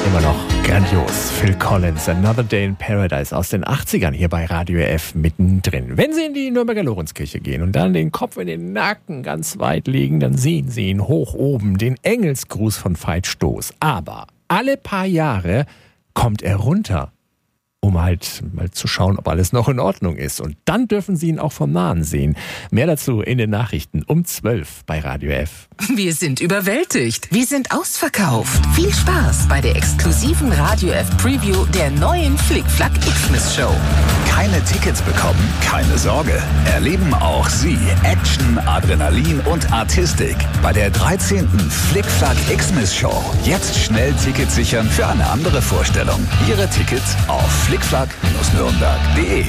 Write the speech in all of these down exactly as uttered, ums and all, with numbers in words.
Immer noch grandios. Phil Collins, Another Day in Paradise aus den achtzigern hier bei Radio F mittendrin. Wenn Sie in die Nürnberger Lorenzkirche gehen und dann den Kopf in den Nacken ganz weit legen, dann sehen Sie ihn hoch oben, den Engelsgruß von Veit Stoß. Aber alle paar Jahre kommt er runter, um halt mal zu schauen, ob alles noch in Ordnung ist. Und dann dürfen Sie ihn auch vom Nahen sehen. Mehr dazu in den Nachrichten um zwölf bei Radio F. Wir sind überwältigt. Wir sind ausverkauft. Viel Spaß bei der exklusiven Radio F Preview der neuen Flickflack Xmas Show. Keine Tickets bekommen? Keine Sorge. Erleben auch Sie Action, Adrenalin und Artistik bei der dreizehnten Flickflack Xmas Show. Jetzt schnell Tickets sichern für eine andere Vorstellung. Ihre Tickets auf flickflack nürnberg punkt de.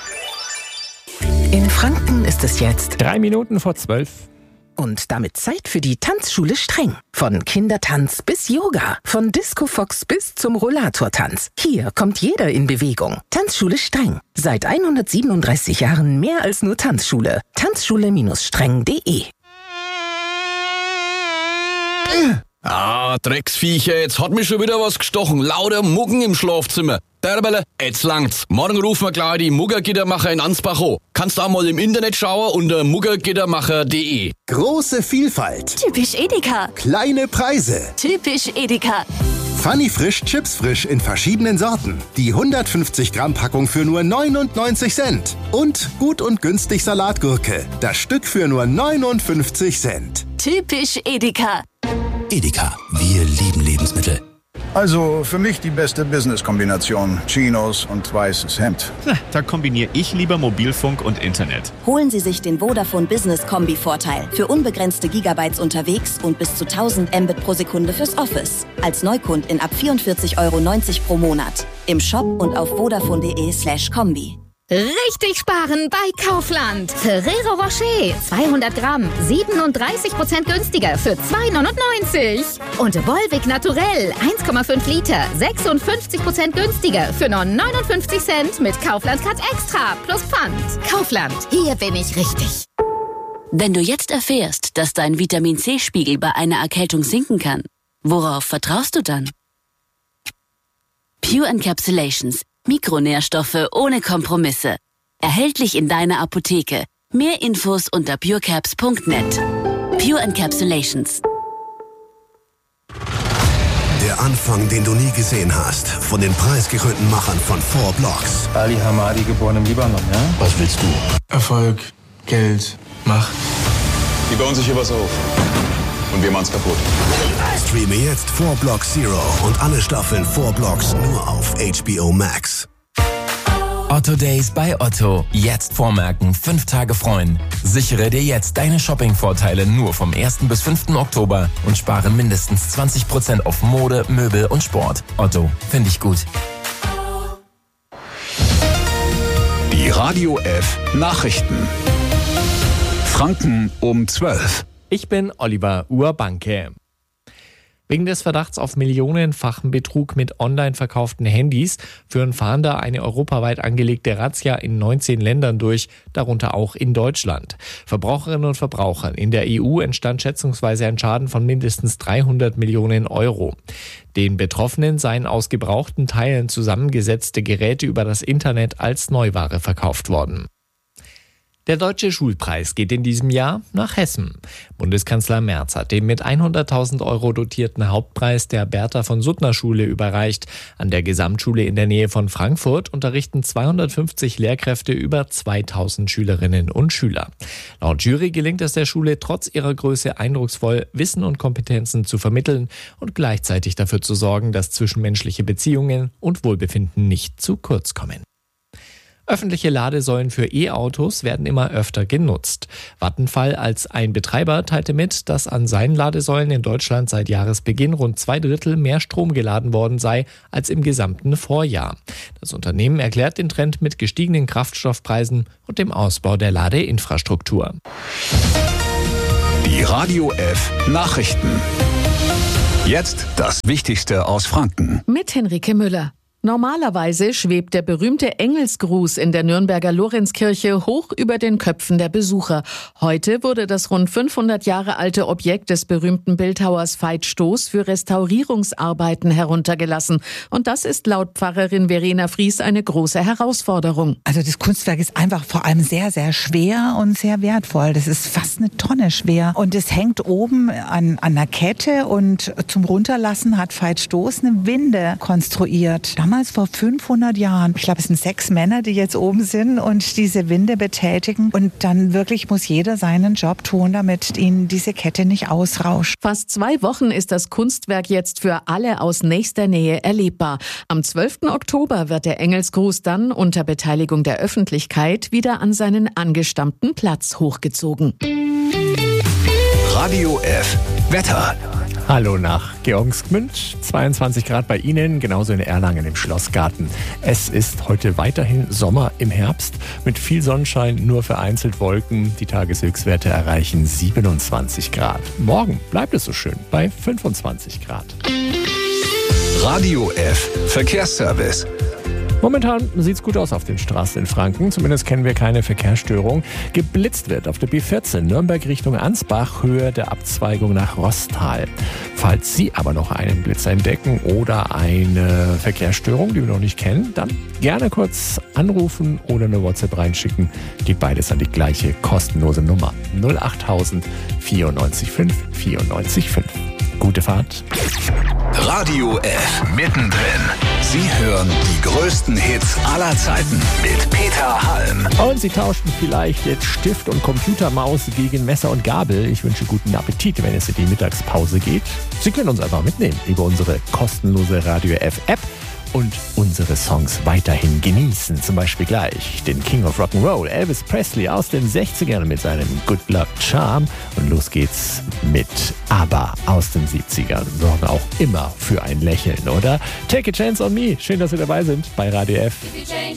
In Franken ist es jetzt Drei Minuten vor zwölf. und damit Zeit für die Tanzschule Streng. Von Kindertanz bis Yoga, von Disco Fox bis zum Rollatortanz. Hier kommt jeder in Bewegung. Tanzschule Streng. Seit hundertsiebenunddreißig Jahren mehr als nur Tanzschule. Tanzschule Streng punkt de. Ah, Drecksviecher, jetzt hat mich schon wieder was gestochen. Lauter Muggen im Schlafzimmer. Derbele, jetzt langt's. Morgen rufen wir gleich die Muggergittermacher in Ansbach an. Kannst auch mal im Internet schauen unter muggergittermacher punkt de. Große Vielfalt, Typisch Edeka. kleine Preise. Typisch Edeka. Funny Frisch, Chips Frisch in verschiedenen Sorten. Die hundertfünfzig Gramm Packung für nur neunundneunzig Cent. Und gut und günstig Salatgurke. Das Stück für nur neunundfünfzig Cent. Typisch Edeka. Edeka, wir lieben Lebensmittel. Also für mich die beste Business-Kombination. Chinos und weißes Hemd. Na, da kombiniere ich lieber Mobilfunk und Internet. Holen Sie sich den Vodafone Business Kombi-Vorteil. Für unbegrenzte Gigabytes unterwegs und bis zu tausend Mbit pro Sekunde fürs Office. Als Neukundin ab vierundvierzig Euro neunzig pro Monat. Im Shop und auf vodafone punkt de slash kombi. Richtig sparen bei Kaufland. Ferrero Rocher, zweihundert Gramm, siebenunddreißig Prozent günstiger für zwei neunundneunzig. Und Volvic Naturell, eins Komma fünf Liter, sechsundfünfzig Prozent günstiger für nur neunundfünfzig Cent mit Kaufland Cut Extra plus Pfand. Kaufland, hier bin ich richtig. Wenn du jetzt erfährst, dass dein Vitamin-C-Spiegel bei einer Erkältung sinken kann, worauf vertraust du dann? Pure Encapsulations. Mikronährstoffe ohne Kompromisse. Erhältlich in deiner Apotheke. Mehr Infos unter purecaps punkt net. Pure Encapsulations. Der Anfang, den du nie gesehen hast. Von den preisgekrönten Machern von Four Blocks. Ali Hamadi, geboren im Libanon, ja? Was willst du? Erfolg, Geld, Macht. Die bauen sich hier was auf. Und wir machen's kaputt. Streame jetzt Four Blocks Zero und alle Staffeln Four Blocks nur auf H B O Max. Otto Days bei Otto. Jetzt vormerken, fünf Tage freuen. Sichere dir jetzt deine Shopping-Vorteile nur vom ersten bis fünften Oktober und spare mindestens zwanzig Prozent auf Mode, Möbel und Sport. Otto, finde ich gut. Die Radio F Nachrichten. Franken um zwölf. Ich bin Oliver Urbanke. Wegen des Verdachts auf millionenfachen Betrug mit online verkauften Handys führen Fahnder eine europaweit angelegte Razzia in neunzehn Ländern durch, darunter auch in Deutschland. Verbraucherinnen und Verbrauchern in der E U entstand schätzungsweise ein Schaden von mindestens dreihundert Millionen Euro. Den Betroffenen seien aus gebrauchten Teilen zusammengesetzte Geräte über das Internet als Neuware verkauft worden. Der Deutsche Schulpreis geht in diesem Jahr nach Hessen. Bundeskanzler Merz hat den mit hunderttausend Euro dotierten Hauptpreis der Bertha-von-Suttner-Schule überreicht. An der Gesamtschule in der Nähe von Frankfurt unterrichten zweihundertfünfzig Lehrkräfte über zweitausend Schülerinnen und Schüler. Laut Jury gelingt es der Schule trotz ihrer Größe eindrucksvoll, Wissen und Kompetenzen zu vermitteln und gleichzeitig dafür zu sorgen, dass zwischenmenschliche Beziehungen und Wohlbefinden nicht zu kurz kommen. Öffentliche Ladesäulen für E-Autos werden immer öfter genutzt. Vattenfall als ein Betreiber teilte mit, dass an seinen Ladesäulen in Deutschland seit Jahresbeginn rund zwei Drittel mehr Strom geladen worden sei als im gesamten Vorjahr. Das Unternehmen erklärt den Trend mit gestiegenen Kraftstoffpreisen und dem Ausbau der Ladeinfrastruktur. Die Radio F Nachrichten. Jetzt das Wichtigste aus Franken. Mit Henrike Müller. Normalerweise schwebt der berühmte Engelsgruß in der Nürnberger Lorenzkirche hoch über den Köpfen der Besucher. Heute wurde das rund fünfhundert Jahre alte Objekt des berühmten Bildhauers Veit Stoß für Restaurierungsarbeiten heruntergelassen. Und das ist laut Pfarrerin Verena Fries eine große Herausforderung. Also das Kunstwerk ist einfach vor allem sehr, sehr schwer und sehr wertvoll. Das ist fast eine Tonne schwer. Und es hängt oben an, an einer Kette und zum Runterlassen hat Veit Stoß eine Winde konstruiert. Damals vor fünfhundert Jahren. Ich glaube, es sind sechs Männer, die jetzt oben sind und diese Winde betätigen. Und dann wirklich muss jeder seinen Job tun, damit ihn diese Kette nicht ausrauscht. Fast zwei Wochen ist das Kunstwerk jetzt für alle aus nächster Nähe erlebbar. Am zwölften Oktober wird der Engelsgruß dann unter Beteiligung der Öffentlichkeit wieder an seinen angestammten Platz hochgezogen. Radio F. Wetter. Hallo nach Georgensgmünd, zweiundzwanzig Grad bei Ihnen, genauso in Erlangen im Schlossgarten. Es ist heute weiterhin Sommer im Herbst mit viel Sonnenschein, nur vereinzelt Wolken. Die Tageshöchstwerte erreichen siebenundzwanzig Grad. Morgen bleibt es so schön bei fünfundzwanzig Grad. Radio F. Verkehrsservice. Momentan sieht's gut aus auf den Straßen in Franken. Zumindest kennen wir keine Verkehrsstörung. Geblitzt wird auf der B vierzehn Nürnberg Richtung Ansbach, Höhe der Abzweigung nach Rostal. Falls Sie aber noch einen Blitz entdecken oder eine Verkehrsstörung, die wir noch nicht kennen, dann gerne kurz anrufen oder eine WhatsApp reinschicken. Geht beides an die gleiche kostenlose Nummer null achttausend vierundneunzig fünf vierundneunzig fünf. Gute Fahrt. Radio F. Mittendrin. Sie hören die größten Hits aller Zeiten mit Peter Halm. Und Sie tauschten vielleicht jetzt Stift und Computermaus gegen Messer und Gabel. Ich wünsche guten Appetit, wenn es in die Mittagspause geht. Sie können uns einfach mitnehmen über unsere kostenlose Radio F App und unsere Songs weiterhin genießen. Zum Beispiel gleich den King of Rock'n'Roll, Elvis Presley aus den sechzigern mit seinem Good Luck Charm. Und los geht's mit ABBA aus den siebzigern. Sorgen auch immer für ein Lächeln, oder? Take a Chance on Me. Schön, dass Sie dabei sind bei Radio F.